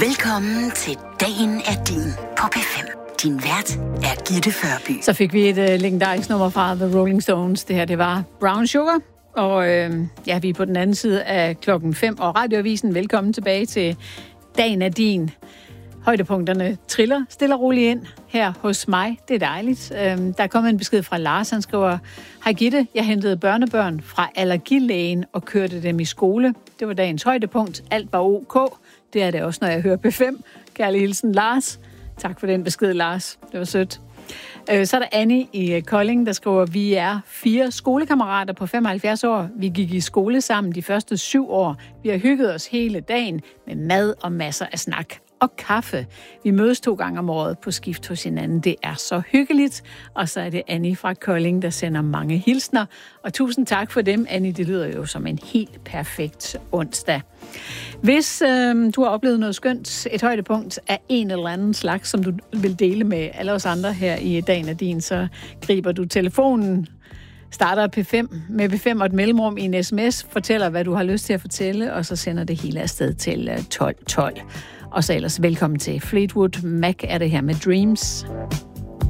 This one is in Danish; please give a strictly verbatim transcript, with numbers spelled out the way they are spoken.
Velkommen til Dagen er din på P fem. Din vært er Gitte Førby. Så fik vi et uh, legendarisk nummer fra The Rolling Stones. Det her, det var Brown Sugar. Og øh, ja, vi er på den anden side af klokken fem. Og Radioavisen, velkommen tilbage til Dagen er din. Højdepunkterne triller stille og roligt ind her hos mig. Det er dejligt. Øhm, der er kommet en besked fra Lars. Han skriver: Hej Gitte, jeg hentede børnebørn fra allergilægen og kørte dem i skole. Det var dagens højdepunkt. Alt var ok. Det er det også, når jeg hører P fem. Kærlig hilsen, Lars. Tak for den besked, Lars. Det var sødt. Øh, så er der Annie i Kolding, der skriver: Vi er fire skolekammerater på femoghalvfjerds år. Vi gik i skole sammen de første syv år. Vi har hygget os hele dagen med mad og masser af snak. Og kaffe. Vi mødes to gange om året på skift hos hinanden. Det er så hyggeligt. Og så er det Annie fra Kolding, der sender mange hilsner. Og tusind tak for dem, Annie. Det lyder jo som en helt perfekt onsdag. Hvis øh, du har oplevet noget skønt, et højdepunkt af en eller anden slags, som du vil dele med alle os andre her i Dagen er din, så griber du telefonen, starter P fem med P fem og et mellemrum i en sms, fortæller, hvad du har lyst til at fortælle, og så sender det hele afsted til tolv tolv. Og så ellers velkommen til Fleetwood Mac er det her med Dreams.